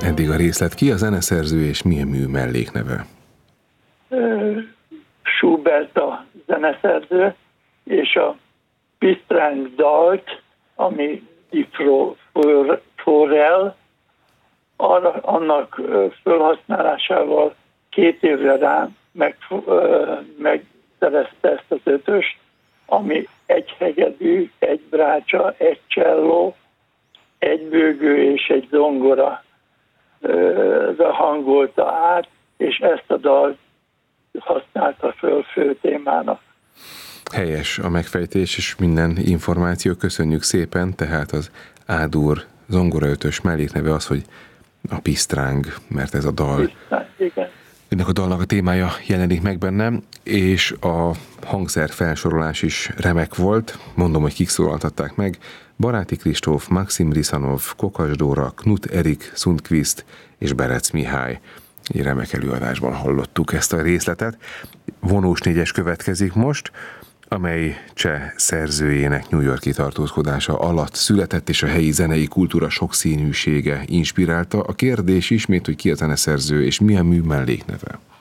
Eddig a részlet. Ki a zeneszerző és milyen mű mellékneve? Schubert a zeneszerző, és a Pistráng dalt, ami Die Forel, annak felhasználásával 2 évre rá megszerezte ezt az ötöst, ami egy hegedű, egy brácsa, egy cselló, egy bőgő és egy zongora hangolta át, és ezt a dalt használta föl fő témának. Helyes a megfejtés, és minden információ, köszönjük szépen, tehát az A-dur zongoraötös mellékneve az, hogy a Pistráng, mert ez a dal. Pistráng, igen. Ennek a dalnak a témája jelenik meg bennem, és a hangszer felsorolás is remek volt. Mondom, hogy kik szólaltatták meg. Baráti Kristóf, Maxim Risanov, Kokas Dóra, Knut Erik Sundqvist és Berec Mihály. Egy remek előadásban hallottuk ezt a részletet. Vonós 4-es következik most, amely cseh szerzőjének New York-i tartózkodása alatt született, és a helyi zenei kultúra sokszínűsége inspirálta. A kérdés ismét, hogy ki a zeneszerző és milyen mű mellékneve.